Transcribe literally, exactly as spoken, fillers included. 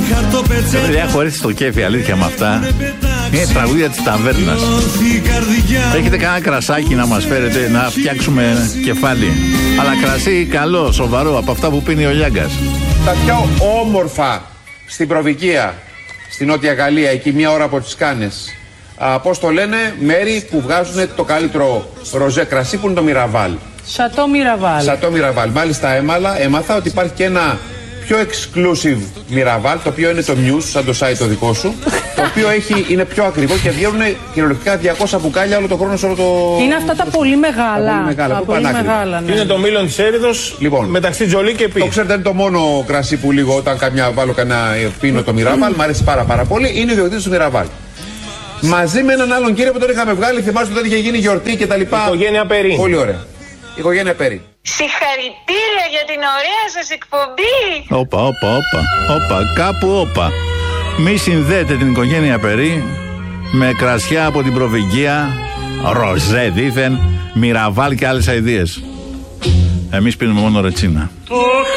Παιδιά, χωρίς το κέφι, αλήθεια με αυτά. Είναι τραγούδια της ταβέρνας. Έχετε κανένα κρασάκι να μας φέρετε, να φτιάξουμε κεφάλι? Αλλά κρασί καλό, σοβαρό, από αυτά που πίνει ο Λιάγκας. Τα πιο όμορφα στην Προβικία, στην Νότια Γαλλία, εκεί μία ώρα από τις Κάνες. Πώς το λένε, μέρη που βγάζουν το καλύτερο ροζέ κρασί, που είναι το Μιραβάλ. Σατό Μιραβάλ. Σατό Μιραβάλ. Μάλιστα έμαλα, έμαθα ότι υπάρχει και ένα πιο exclusive Μιραβάλ, το οποίο είναι το News, σαν το site το δικό σου, το οποίο έχει, είναι πιο ακριβό και βγαίνουν κυριολεκτικά διακόσια μπουκάλια όλο το χρόνο σε όλο το... Είναι αυτά τα πολύ μεγάλα. Τα πολύ μεγάλα, τα που πολύ μεγάλα, ναι. Είναι το μήλον της Έριδος, λοιπόν, μεταξύ Τζολί και Πι. Το ξέρετε, είναι το μόνο κρασί που λίγο όταν καμιά βάλω κανένα πίνω το Μιραβάλ, μου αρέσει πάρα πάρα πολύ, είναι ο ιδιοκτήτης του Μιραβάλ. Μαζί με έναν άλλον κύριο που τον είχαμε βγάλει, θυμάστε ότι είχε γίνει γιορτή και τα λοιπά. Οικογένεια Περί. Πολύ ωραία. Οικογένεια Περί. Συγχαρητήρια για την ωραία σας εκπομπή. Όπα, όπα, όπα, όπα, κάπου όπα. Μη συνδέετε την οικογένεια Περί με κρασιά από την Προβικία, ροζέ δήθεν, Μιραβάλ και άλλες αηδίες. Εμείς πίνουμε μόνο ρετσίνα.